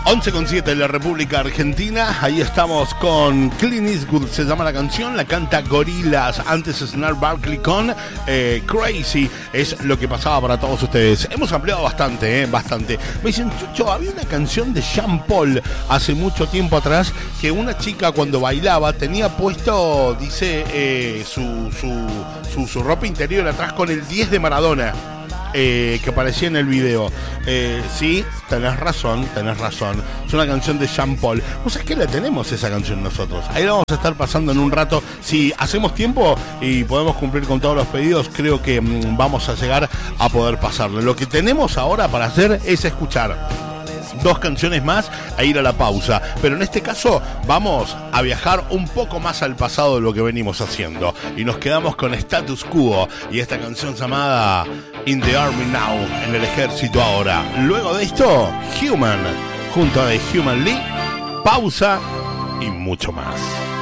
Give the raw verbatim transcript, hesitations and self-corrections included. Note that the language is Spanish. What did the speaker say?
once con siete en la República Argentina. Ahí estamos con Clint Eastwood, se llama la canción, la canta Gorillaz. Antes Snarl Barkley con eh, Crazy. Es lo que pasaba para todos ustedes. Hemos ampliado bastante, eh, bastante. Me dicen, Chucho, había una canción de Sean Paul hace mucho tiempo atrás que una chica cuando bailaba tenía puesto, dice, eh, su, su, su, su ropa interior atrás con el diez de Maradona. Eh, que aparecía en el video. Eh, sí, tenés razón, tenés razón. Es una canción de Sean Paul. ¿Vos sabés que la tenemos esa canción nosotros? Ahí la vamos a estar pasando en un rato. Si hacemos tiempo y podemos cumplir con todos los pedidos, creo que mmm, vamos a llegar a poder pasarlo. Lo que tenemos ahora para hacer es escuchar dos canciones más e ir a la pausa. Pero en este caso vamos a viajar un poco más al pasado de lo que venimos haciendo. Y nos quedamos con Status Quo y esta canción llamada In the Army Now, en el ejército ahora. Luego de esto, Human, junto a The Human League, pausa y mucho más.